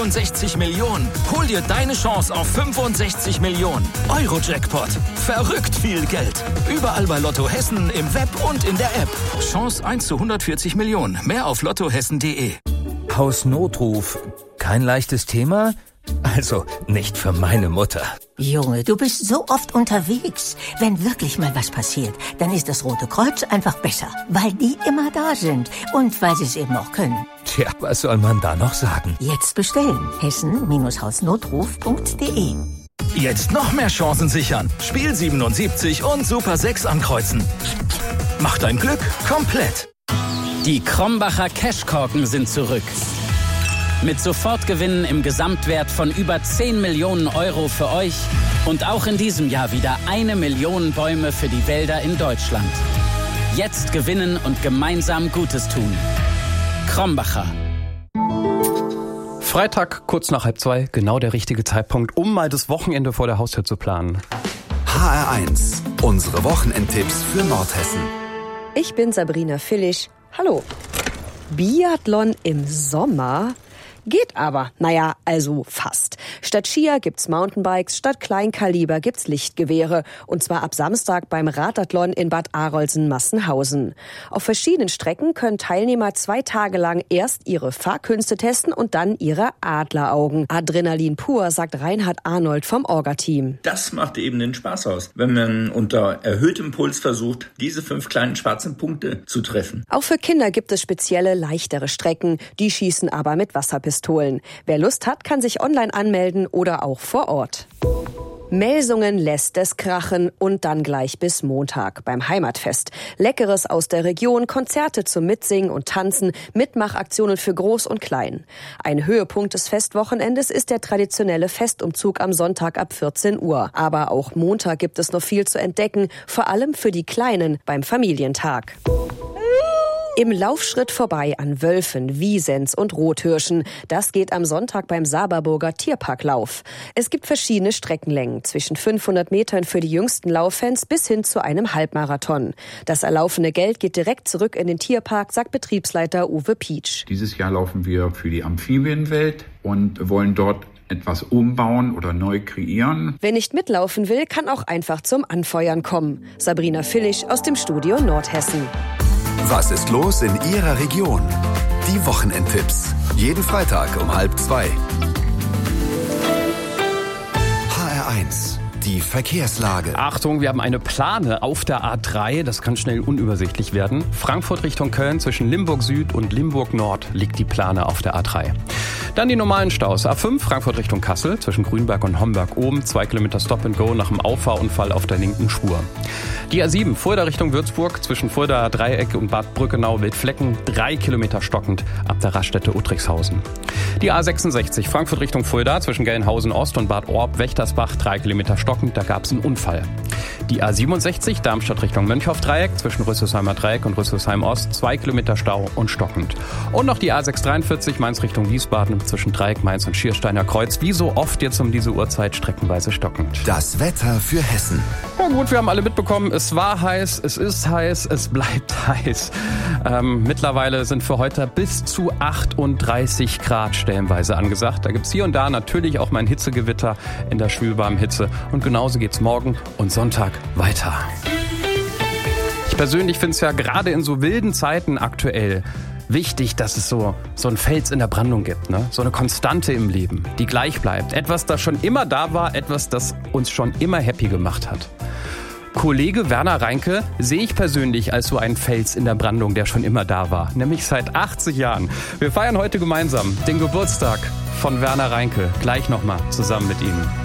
65 Millionen. Hol dir deine Chance auf 65 Millionen. Euro-Jackpot. Verrückt viel Geld. Überall bei Lotto Hessen, im Web und in der App. Chance 1 zu 140 Millionen. Mehr auf lottohessen.de. Hausnotruf. Kein leichtes Thema? Also, nicht für meine Mutter. Junge, du bist so oft unterwegs. Wenn wirklich mal was passiert, dann ist das Rote Kreuz einfach besser. Weil die immer da sind. Und weil sie es eben auch können. Tja, was soll man da noch sagen? Jetzt bestellen. Hessen-hausnotruf.de. Jetzt noch mehr Chancen sichern. Spiel 77 und Super 6 ankreuzen. Mach dein Glück komplett. Die Krombacher Cashkorken sind zurück. Mit Sofortgewinnen im Gesamtwert von über 10 Millionen Euro für euch und auch in diesem Jahr wieder 1 Million Bäume für die Wälder in Deutschland. Jetzt gewinnen und gemeinsam Gutes tun. Krombacher. Freitag, kurz nach 1:30, genau der richtige Zeitpunkt, um mal das Wochenende vor der Haustür zu planen. HR1, unsere Wochenendtipps für Nordhessen. Ich bin Sabrina Villig. Hallo. Biathlon im Sommer? Geht aber. Naja, also fast. Statt Skier gibt's Mountainbikes, statt Kleinkaliber gibt's Lichtgewehre. Und zwar ab Samstag beim Radathlon in Bad Arolsen-Massenhausen. Auf verschiedenen Strecken können Teilnehmer 2 Tage lang erst ihre Fahrkünste testen und dann ihre Adleraugen. Adrenalin pur, sagt Reinhard Arnold vom Orga-Team. Das macht eben den Spaß aus, wenn man unter erhöhtem Puls versucht, diese 5 kleinen schwarzen Punkte zu treffen. Auch für Kinder gibt es spezielle, leichtere Strecken. Die schießen aber mit Wasserpistolen. Wer Lust hat, kann sich online anmelden oder auch vor Ort. Melsungen lässt es krachen und dann gleich bis Montag beim Heimatfest. Leckeres aus der Region, Konzerte zum Mitsingen und Tanzen, Mitmachaktionen für Groß und Klein. Ein Höhepunkt des Festwochenendes ist der traditionelle Festumzug am Sonntag ab 14 Uhr. Aber auch Montag gibt es noch viel zu entdecken, vor allem für die Kleinen beim Familientag. Im Laufschritt vorbei an Wölfen, Wiesens und Rothirschen. Das geht am Sonntag beim Saberburger Tierparklauf. Es gibt verschiedene Streckenlängen, zwischen 500 Metern für die jüngsten Lauffans bis hin zu einem Halbmarathon. Das erlaufene Geld geht direkt zurück in den Tierpark, sagt Betriebsleiter Uwe Pietsch. Dieses Jahr laufen wir für die Amphibienwelt und wollen dort etwas umbauen oder neu kreieren. Wer nicht mitlaufen will, kann auch einfach zum Anfeuern kommen. Sabrina Villig aus dem Studio Nordhessen. Was ist los in Ihrer Region? Die Wochenendtipps. Jeden Freitag um 1:30. HR1. Die Verkehrslage. Achtung, wir haben eine Plane auf der A3. Das kann schnell unübersichtlich werden. Frankfurt Richtung Köln zwischen Limburg Süd und Limburg Nord liegt die Plane auf der A3. Dann die normalen Staus. A5 Frankfurt Richtung Kassel zwischen Grünberg und Homberg oben. 2 Kilometer Stop and Go nach dem Auffahrunfall auf der linken Spur. Die A7 Fulda Richtung Würzburg zwischen Fulda Dreieck und Bad Brückenau Wildflecken. 3 Kilometer stockend ab der Raststätte Uttrichshausen. Die A66 Frankfurt Richtung Fulda zwischen Gelnhausen Ost und Bad Orb Wächtersbach. 3 Kilometer stockend. Da gab es einen Unfall. Die A67 Darmstadt Richtung Mönchhoff-Dreieck zwischen Rüsselsheimer Dreieck und Rüsselsheim Ost. 2 Kilometer Stau und stockend. Und noch die A643 Mainz Richtung Wiesbaden zwischen Dreieck, Mainz und Schiersteiner Kreuz. Wie so oft jetzt um diese Uhrzeit streckenweise stockend. Das Wetter für Hessen. Ja gut, wir haben alle mitbekommen, es war heiß, es ist heiß, es bleibt heiß. Mittlerweile sind für heute bis zu 38 Grad stellenweise angesagt. Da gibt's hier und da natürlich auch mal ein Hitzegewitter in der schwülwarmen Hitze. Und genauso geht's morgen und Sonntag weiter. Ich persönlich finde es ja gerade in so wilden Zeiten aktuell wichtig, dass es so einen Fels in der Brandung gibt, ne? So eine Konstante im Leben, die gleich bleibt. Etwas, das schon immer da war, etwas, das uns schon immer happy gemacht hat. Kollege Werner Reinke sehe ich persönlich als so einen Fels in der Brandung, der schon immer da war. Nämlich seit 80 Jahren. Wir feiern heute gemeinsam den Geburtstag von Werner Reinke. Gleich nochmal zusammen mit ihm.